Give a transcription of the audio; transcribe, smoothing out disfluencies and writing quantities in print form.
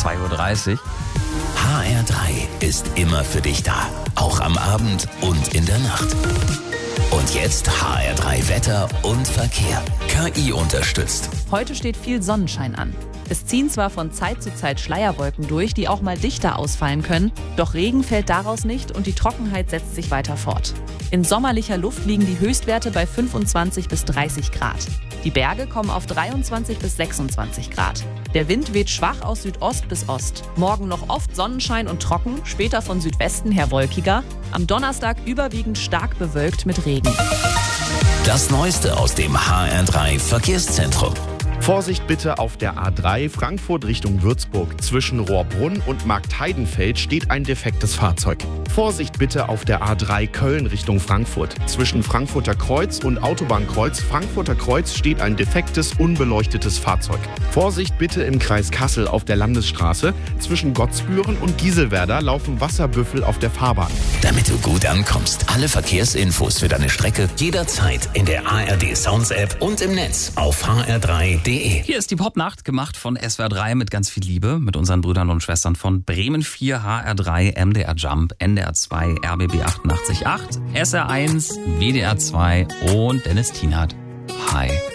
2:30 Uhr. HR3 ist immer für dich da, auch am Abend und in der Nacht. Und jetzt HR3 Wetter und Verkehr. KI unterstützt. Heute steht viel Sonnenschein an. Es ziehen zwar von Zeit zu Zeit Schleierwolken durch, die auch mal dichter ausfallen können, doch Regen fällt daraus nicht und die Trockenheit setzt sich weiter fort. In sommerlicher Luft liegen die Höchstwerte bei 25 bis 30 Grad. Die Berge kommen auf 23 bis 26 Grad. Der Wind weht schwach aus Südost bis Ost. Morgen noch oft Sonnenschein und trocken, später von Südwesten her wolkiger. Am Donnerstag überwiegend stark bewölkt mit Regen. Das Neueste aus dem HR3 Verkehrszentrum. Vorsicht bitte auf der A3 Frankfurt Richtung Würzburg. Zwischen Rohrbrunn und Marktheidenfeld steht ein defektes Fahrzeug. Vorsicht bitte auf der A3 Köln Richtung Frankfurt. Zwischen Frankfurter Kreuz und Autobahnkreuz Frankfurter Kreuz steht ein defektes, unbeleuchtetes Fahrzeug. Vorsicht bitte im Kreis Kassel auf der Landesstraße. Zwischen Gottsbüren und Gieselwerder laufen Wasserbüffel auf der Fahrbahn. Damit du gut ankommst, alle Verkehrsinfos für deine Strecke jederzeit in der ARD Sounds App und im Netz auf hr3.de. Hier ist die Popnacht, gemacht von SWR 3 mit ganz viel Liebe, mit unseren Brüdern und Schwestern von Bremen 4, HR 3, MDR Jump, NDR 2, RBB 88.8, SR 1, WDR 2 und Dennis Tienert. Hi.